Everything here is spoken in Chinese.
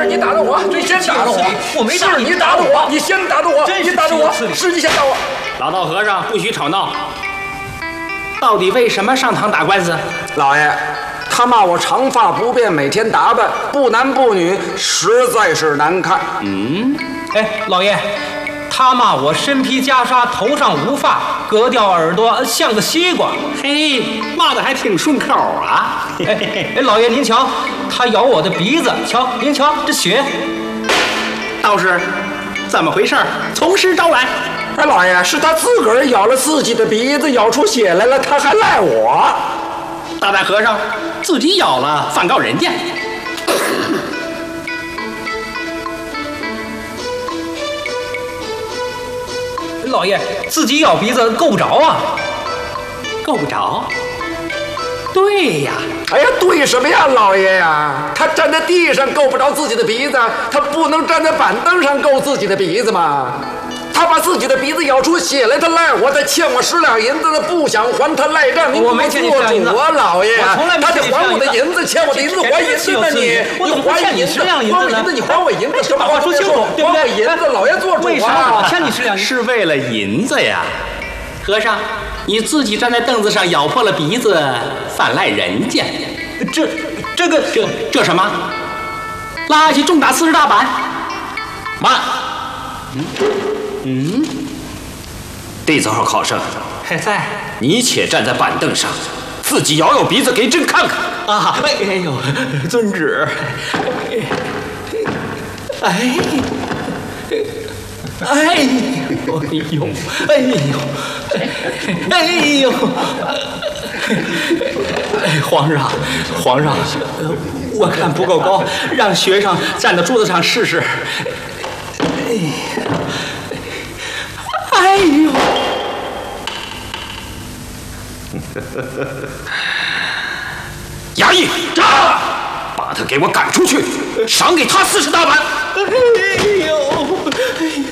你打的我，你先打的我， 我没打你打的我，你先打的我，你打的我，是你先打我。 老道和尚，不许吵闹。到底为什么上堂打官司？ 老爷，他骂我长发不便，每天打扮不男不女，实在是难看。 哎，老爷，他骂我身披袈裟，头上无发，割掉耳朵像个西瓜。 嘿，骂的还挺顺口啊！ 哎，老爷您瞧，他咬我的鼻子，瞧您瞧这血。 道士，怎么回事？从实招来。 哎，老爷，是他自个儿咬了自己的鼻子，咬出血来了，他还赖我。 大胆和尚，自己咬了，反告人家。 老爷，自己咬鼻子够不着啊， 够不着。对呀， 哎呀，对什么呀，老爷呀？他站在地上够不着自己的鼻子，他不能站在板凳上够自己的鼻子吗？他把自己的鼻子咬出血来，他赖我，他欠我10两银子，他不想还，他赖账。你我没欠你10两银子， 老爷， 我从来没他得还我的银子，欠我的银子还银子呢， 我怎么会欠你10两银子呢？ 你还我银子，什么话说清楚，对不对？ 还我银子，老爷做主啊！ 为什么我欠你10两银子？ 是为了银子呀，和尚，你自己站在凳子上咬破了鼻子，反赖人家。这什么？拉下去重打40大板。慢。弟子号考生还在， 你且站在板凳上，自己咬咬鼻子给朕看看。 啊！哎呦，遵旨。哎呦，皇上，我看不够高，让学生站到桌子上试试。哎呦！ 衙役，把他给我赶出去，赏给他40大板。 哎呦！